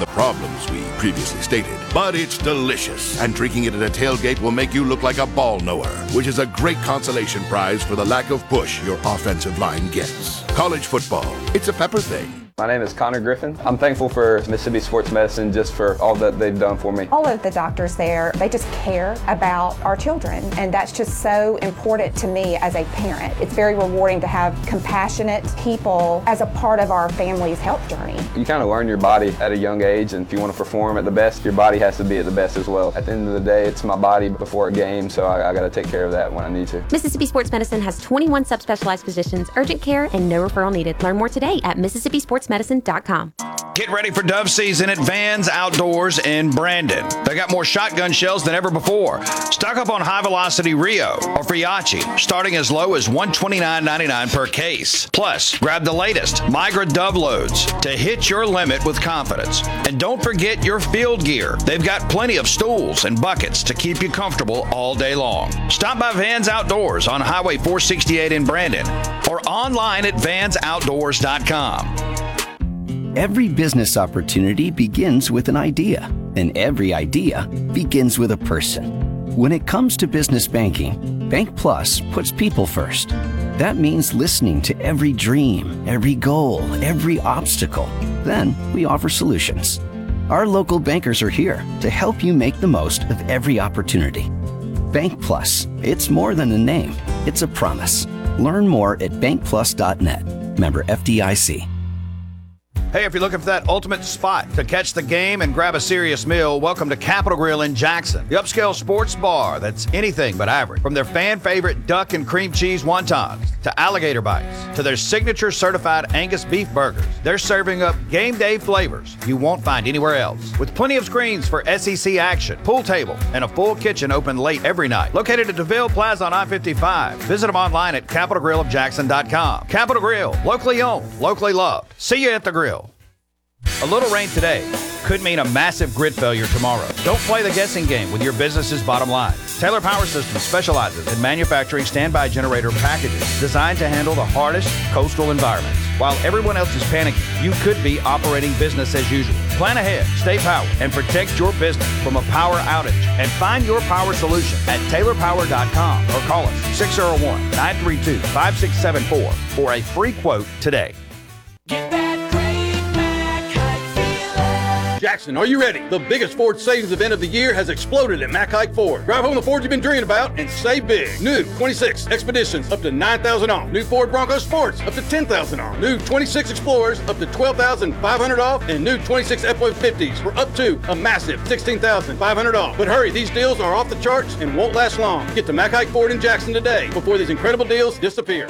the problems we previously stated. But it's delicious, and drinking it at a tailgate will make you look like a ball knower, which is a great consolation prize for the lack of push your offensive line gets. College football, it's a Pepper thing. My name is Connor Griffin. I'm thankful for Mississippi Sports Medicine just for all that they've done for me. All of the doctors there, they just care about our children, and that's just so important to me as a parent. It's very rewarding to have compassionate people as a part of our family's health journey. You kind of learn your body at a young age, and if you want to perform at the best, your body has to be at the best as well. At the end of the day, it's my body before a game, so I got to take care of that when I need to. Mississippi Sports Medicine has 21 subspecialized physicians, urgent care, and no referral needed. Learn more today at MississippiSportsMedicine.com. Get ready for dove season at Vans Outdoors in Brandon. They got more shotgun shells than ever before. Stock up on High Velocity Rio or Friachi, starting as low as $129.99 per case. Plus, grab the latest Migra Dove loads to hit your limit with confidence. And don't forget your field gear. They've got plenty of stools and buckets to keep you comfortable all day long. Stop by Vans Outdoors on Highway 468 in Brandon or online at vansoutdoors.com. Every business opportunity begins with an idea, and every idea begins with a person. When it comes to business banking, Bank Plus puts people first. That means listening to every dream, every goal, every obstacle. Then we offer solutions. Our local bankers are here to help you make the most of every opportunity. Bank Plus, it's more than a name, it's a promise. Learn more at bankplus.net. Member FDIC. Hey, if you're looking for that ultimate spot to catch the game and grab a serious meal, welcome to Capital Grill in Jackson, the upscale sports bar that's anything but average. From their fan favorite duck and cream cheese wontons to alligator bites to their signature certified Angus beef burgers, they're serving up game day flavors you won't find anywhere else. With plenty of screens for SEC action, pool table, and a full kitchen open late every night. Located at DeVille Plaza on I-55. Visit them online at capitalgrillofjackson.com. Capital Grill, locally owned, locally loved. See you at the grill. A little rain today could mean a massive grid failure tomorrow. Don't play the guessing game with your business's bottom line. Taylor Power Systems specializes in manufacturing standby generator packages designed to handle the hardest coastal environments. While everyone else is panicking, you could be operating business as usual. Plan ahead, stay powered, and protect your business from a power outage. And find your power solution at TaylorPower.com or call us 601-932-5674 for a free quote today. Get that great Mac Hike feeling. Jackson, are you ready? The biggest Ford savings event of the year has exploded at Mac Hike Ford. Drive home the Ford you've been dreaming about and save big. New 26 Expeditions up to $9,000 off. New Ford Bronco Sports up to $10,000 off. New 26 Explorers up to $12,500 off. And new 26 F-150s for up to a massive $16,500 off. But hurry, these deals are off the charts and won't last long. Get to Mac Hike Ford in Jackson today before these incredible deals disappear.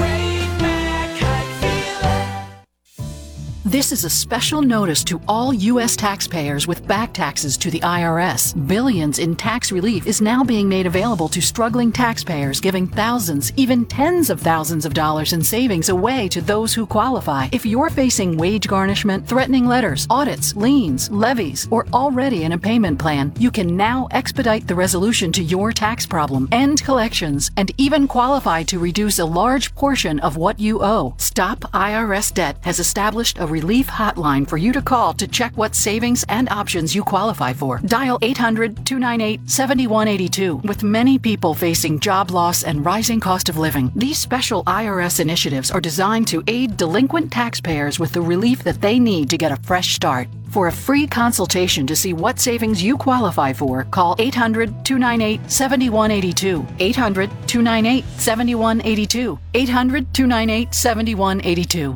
This is a special notice to all U.S. taxpayers with back taxes to the IRS. Billions in tax relief is now being made available to struggling taxpayers, giving thousands, even tens of thousands of dollars in savings away to those who qualify. If you're facing wage garnishment, threatening letters, audits, liens, levies, or already in a payment plan, you can now expedite the resolution to your tax problem, end collections, and even qualify to reduce a large portion of what you owe. Stop IRS Debt has established a relief hotline for you to call to check what savings and options you qualify for. Dial 800-298-7182. With many people facing job loss and rising cost of living, these special IRS initiatives are designed to aid delinquent taxpayers with the relief that they need to get a fresh start. For a free consultation to see what savings you qualify for, call 800-298-7182. 800-298-7182. 800-298-7182.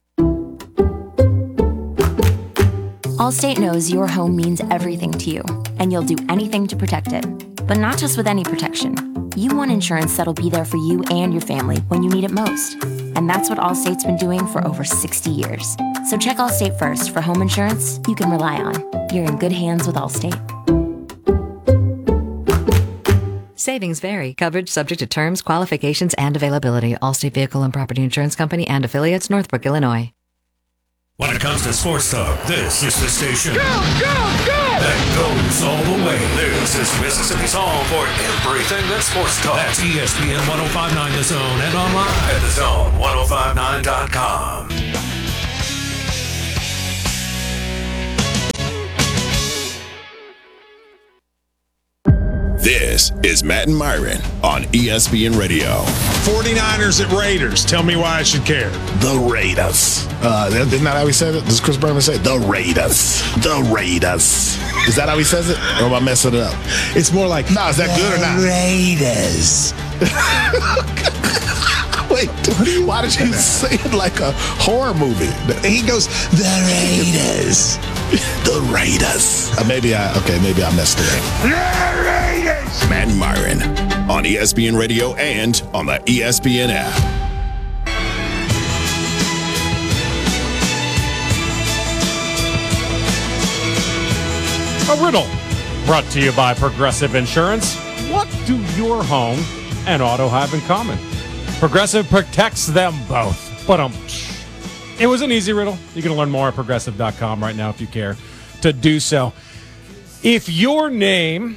Allstate knows your home means everything to you, and you'll do anything to protect it. But not just with any protection. You want insurance that'll be there for you and your family when you need it most. And that's what Allstate's been doing for over 60 years. So check Allstate first for home insurance you can rely on. You're in good hands with Allstate. Savings vary. Coverage subject to terms, qualifications, and availability. Allstate Vehicle and Property Insurance Company and affiliates, Northbrook, Illinois. When it comes to sports talk, this is the station that goes all the way. This is Mississippi's home for everything that's sports talk. That's ESPN 105.9 The Zone and online at thezone1059.com. This is Matt and Myron on ESPN Radio. 49ers at Raiders. Tell me why I should care. The Raiders. Isn't that how he said it? Does Chris Berman say it? The Raiders? The Raiders. Is that how he says it? Or am I messing it up? It's more like, no, is that good or not? Raiders. Wait, why did you say it like a horror movie? He goes, the Raiders. The Raiders. Maybe I messed it up. The Raiders. Matt and Myron on ESPN Radio and on the ESPN app. A riddle brought to you by Progressive Insurance. What do your home and auto have in common? Progressive protects them both. But it was an easy riddle. You can learn more at progressive.com right now if you care to do so. If your name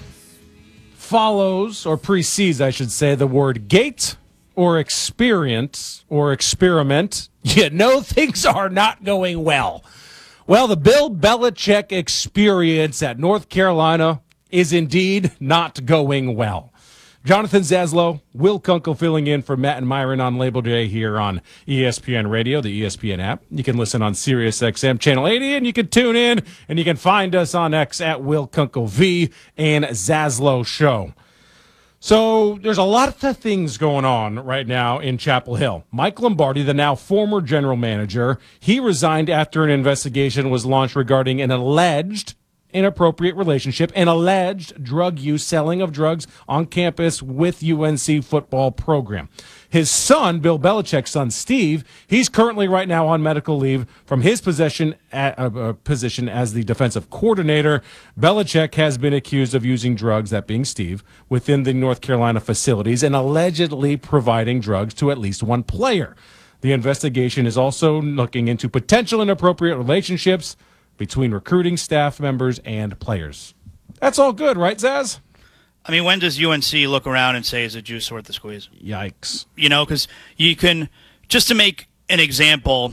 follows or precedes, I should say, the word gate or experience or experiment, you know things are not going well. Well, the Bill Belichick experience at North Carolina is indeed not going well. Jonathan Zaslow, Will Kunkel filling in for Matt and Myron on Labor Day here on ESPN Radio, the ESPN app. You can listen on SiriusXM Channel 80, and you can tune in, and you can find us on X at Will Kunkel V and Zaslow Show. So there's a lot of things going on right now in Chapel Hill. Mike Lombardi, the now former general manager, he resigned after an investigation was launched regarding an alleged inappropriate relationship and alleged drug use, selling of drugs on campus with UNC football program. His son, Bill Belichick's son, Steve, he's currently right now on medical leave from his position as the defensive coordinator. Belichick has been accused of using drugs, that being Steve, within the North Carolina facilities and allegedly providing drugs to at least one player. The investigation is also looking into potential inappropriate relationships between recruiting staff members and players. That's all good, right, Zaz? I mean, when does UNC look around and say, is the juice worth the squeeze? Yikes. You know, because you can, just to make an example,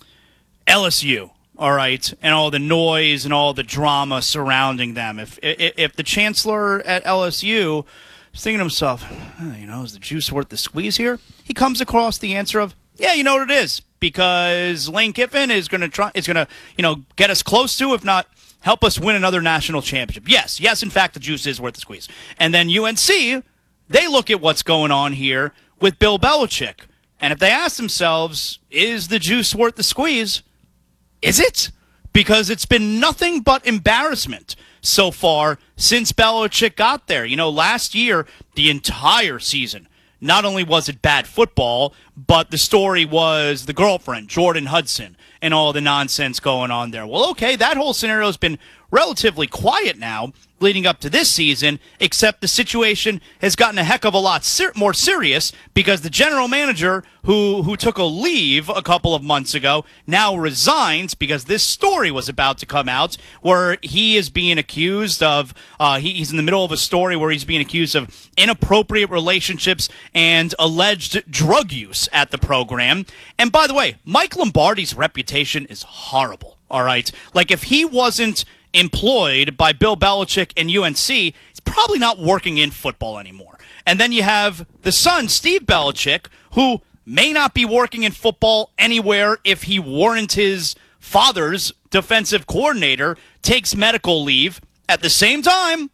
LSU, all right, and all the noise and all the drama surrounding them. If the chancellor at LSU is thinking to himself, is the juice worth the squeeze here? He comes across the answer of, yeah, you know what it is. Because Lane Kiffin is going to get us close to, if not help us win another national championship. Yes, in fact, the juice is worth the squeeze. And then UNC, they look at what's going on here with Bill Belichick. And if they ask themselves, is the juice worth the squeeze? Is it? Because it's been nothing but embarrassment so far since Belichick got there. You know, last year, the entire season, not only was it bad football, but the story was the girlfriend, Jordan Hudson, and all the nonsense going on there. Well, okay, that whole scenario has been relatively quiet now leading up to this season, except the situation has gotten a heck of a lot more serious because the general manager who took a leave a couple of months ago now resigns because this story was about to come out where he is being accused of, he's in the middle of a story where he's being accused of inappropriate relationships and alleged drug use at the program. And by the way, Mike Lombardi's reputation is horrible, all right? Like if he wasn't employed by Bill Belichick and UNC, he's probably not working in football anymore. And then you have the son, Steve Belichick, who may not be working in football anywhere if he weren't his father's defensive coordinator, takes medical leave at the same time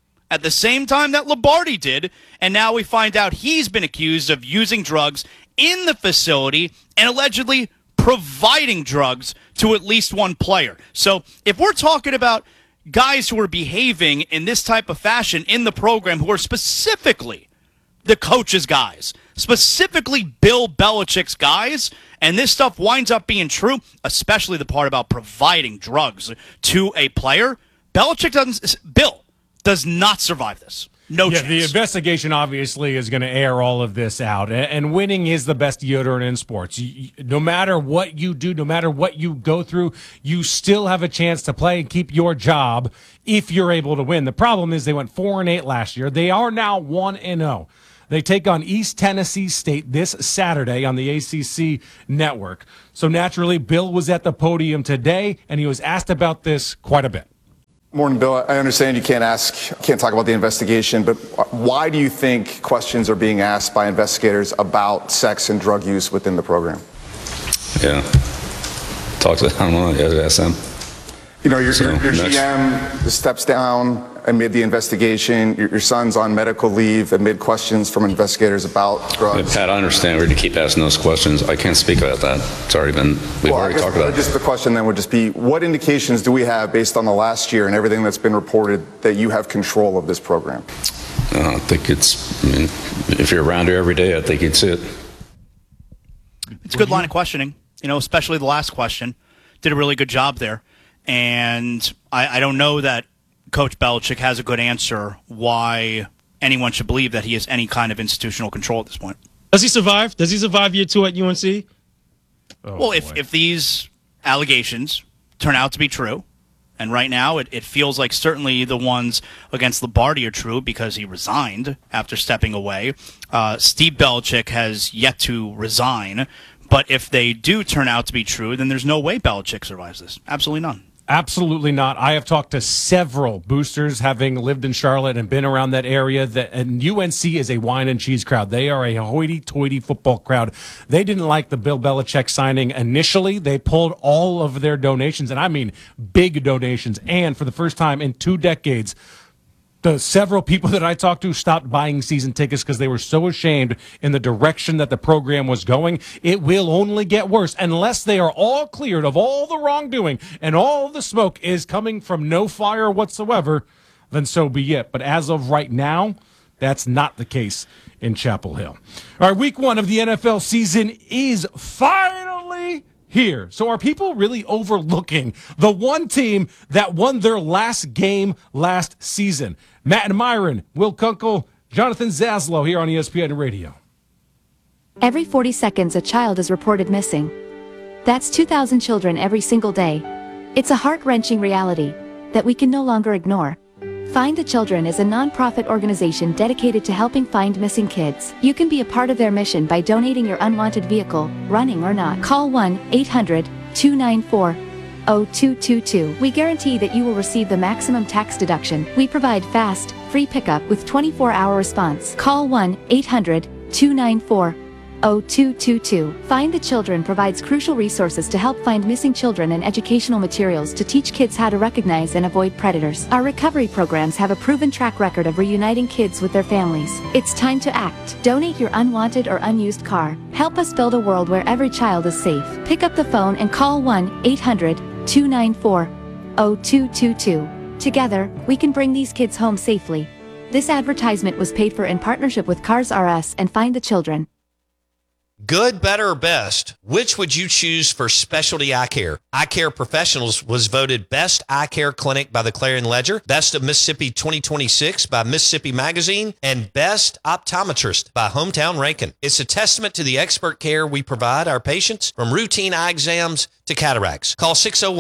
that Lombardi did, and now we find out he's been accused of using drugs in the facility and allegedly providing drugs to at least one player. So if we're talking about guys who are behaving in this type of fashion in the program who are specifically the coach's guys, specifically Bill Belichick's guys, and this stuff winds up being true, especially the part about providing drugs to a player, Bill does not survive this. No chance. The investigation obviously is going to air all of this out, and winning is the best deodorant in sports. No matter what you do, no matter what you go through, you still have a chance to play and keep your job if you're able to win. The problem is they went 4-8 last year. They are now 1-0. They take on East Tennessee State this Saturday on the ACC network. So naturally, Bill was at the podium today, and he was asked about this quite a bit. Morning, Bill. I understand you can't talk about the investigation, but why do you think questions are being asked by investigators about sex and drug use within the program? Yeah. I don't know, ask them. You know, your GM steps down amid the investigation. Your son's on medical leave amid questions from investigators about drugs. Yeah, Pat, I understand. We're to keep asking those questions. I can't speak about that. It's already been, we've already talked about it. Just the question then would just be, what indications do we have based on the last year and everything that's been reported that you have control of this program? I think if you're around here every day, I think you'd see it. It's a good line of questioning, especially the last question. Did a really good job there. And I don't know that Coach Belichick has a good answer why anyone should believe that he has any kind of institutional control at this point. Does he survive? Does he survive year 2 at UNC? Well, if these allegations turn out to be true, and right now it feels like certainly the ones against Lombardi are true because he resigned after stepping away. Steve Belichick has yet to resign. But if they do turn out to be true, then there's no way Belichick survives this. Absolutely none. Absolutely not. I have talked to several boosters having lived in Charlotte and been around that area. And UNC is a wine and cheese crowd. They are a hoity-toity football crowd. They didn't like the Bill Belichick signing initially. They pulled all of their donations, and I mean big donations. And for the first time in 2 decades, the several people that I talked to stopped buying season tickets because they were so ashamed in the direction that the program was going. It will only get worse unless they are all cleared of all the wrongdoing and all the smoke is coming from no fire whatsoever, then so be it. But as of right now, that's not the case in Chapel Hill. All right, week 1 of the NFL season is finally here. So are people really overlooking the one team that won their last game last season? Matt and Myron, Will Kunkel, Jonathan Zaslow here on ESPN Radio. Every 40 seconds, a child is reported missing. That's 2,000 children every single day. It's a heart-wrenching reality that we can no longer ignore. Find the Children is a non-profit organization dedicated to helping find missing kids. You can be a part of their mission by donating your unwanted vehicle, running or not. Call 1-800-294-0222. We guarantee that you will receive the maximum tax deduction. We provide fast, free pickup with 24-hour response. Call 1-800-294-0222. Find the Children provides crucial resources to help find missing children and educational materials to teach kids how to recognize and avoid predators. Our recovery programs have a proven track record of reuniting kids with their families. It's time to act. Donate your unwanted or unused car. Help us build a world where every child is safe. Pick up the phone and call 1-800-294-0222. Together, we can bring these kids home safely. This advertisement was paid for in partnership with Cars R Us and Find the Children. Good, better, or best? Which would you choose for specialty eye care? Eye Care Professionals was voted Best Eye Care Clinic by the Clarion Ledger, Best of Mississippi 2026 by Mississippi Magazine, and Best Optometrist by Hometown Rankin. It's a testament to the expert care we provide our patients, from routine eye exams to cataracts. Call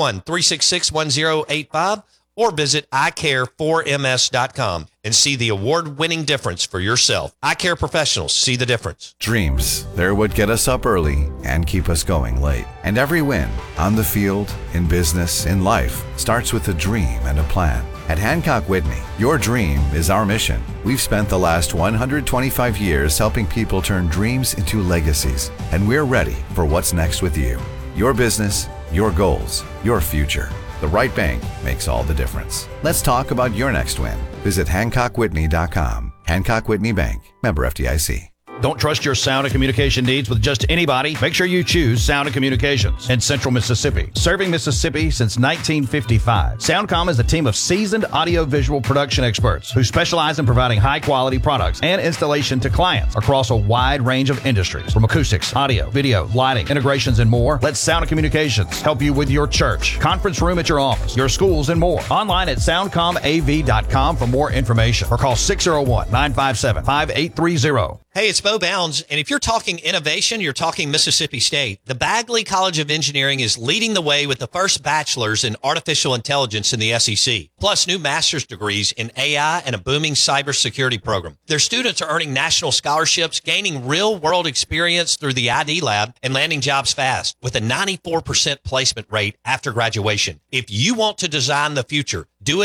601-366-1085 or visit EyeCare4MS.com and see the award-winning difference for yourself. Eye Care Professionals, see the difference. Dreams, they're what get us up early and keep us going late. And every win, on the field, in business, in life, starts with a dream and a plan. At Hancock Whitney, your dream is our mission. We've spent the last 125 years helping people turn dreams into legacies, and we're ready for what's next with you. Your business, your goals, your future. The right bank makes all the difference. Let's talk about your next win. Visit HancockWhitney.com. Hancock Whitney Bank. Member FDIC. Don't trust your sound and communication needs with just anybody. Make sure you choose Sound and Communications in Central Mississippi. Serving Mississippi since 1955. SoundCom is a team of seasoned audio-visual production experts who specialize in providing high-quality products and installation to clients across a wide range of industries. From acoustics, audio, video, lighting, integrations, and more, let Sound and Communications help you with your church, conference room at your office, your schools, and more. Online at soundcomav.com for more information or call 601-957-5830. Hey, it's Bo Bounds, and if you're talking innovation, you're talking Mississippi State. The Bagley College of Engineering is leading the way with the first bachelor's in artificial intelligence in the SEC, plus new master's degrees in AI and a booming cybersecurity program. Their students are earning national scholarships, gaining real-world experience through the ID Lab, and landing jobs fast with a 94% placement rate after graduation. If you want to design the future, do it